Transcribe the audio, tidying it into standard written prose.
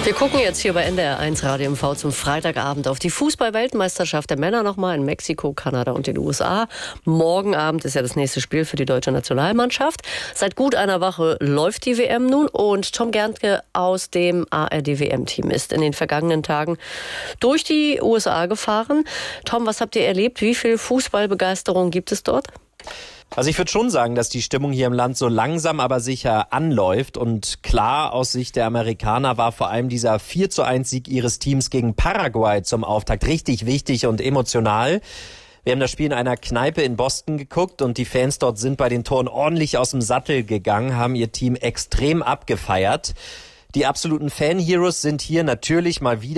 Wir gucken jetzt hier bei NDR1 Radio MV zum Freitagabend auf die Fußball-Weltmeisterschaft der Männer nochmal in Mexiko, Kanada und den USA. Morgen Abend ist ja das nächste Spiel für die deutsche Nationalmannschaft. Seit gut einer Woche läuft die WM nun und Tom Gerntke aus dem ARD-WM-Team ist in den vergangenen Tagen durch die USA gefahren. Tom, was habt ihr erlebt? Wie viel Fußballbegeisterung gibt es dort? Also ich würde schon sagen, dass die Stimmung hier im Land so langsam aber sicher anläuft. Und klar, aus Sicht der Amerikaner war vor allem dieser 4:1-Sieg ihres Teams gegen Paraguay zum Auftakt richtig wichtig und emotional. Wir haben das Spiel in einer Kneipe in Boston geguckt und die Fans dort sind bei den Toren ordentlich aus dem Sattel gegangen, haben ihr Team extrem abgefeiert. Die absoluten Fan-Heroes sind hier natürlich mal wieder